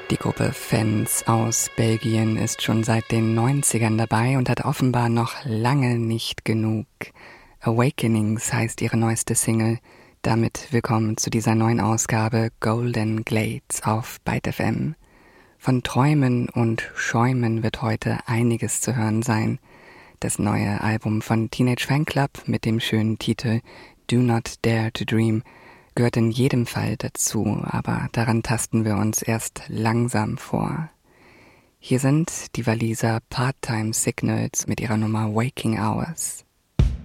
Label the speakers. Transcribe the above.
Speaker 1: Die Gruppe Fans aus Belgien ist schon seit den 90ern dabei und hat offenbar noch lange nicht genug. Awakenings heißt ihre neueste Single. Damit willkommen zu dieser neuen Ausgabe Golden Glades auf Byte FM. Von Träumen und Schäumen wird heute einiges zu hören sein. Das neue Album von Teenage Fanclub mit dem schönen Titel Do Not Dare to Dream gehört in jedem Fall dazu, aber daran tasten wir uns erst langsam vor. Hier sind die Waliser Part-Time Signals mit ihrer Nummer Waking Hours.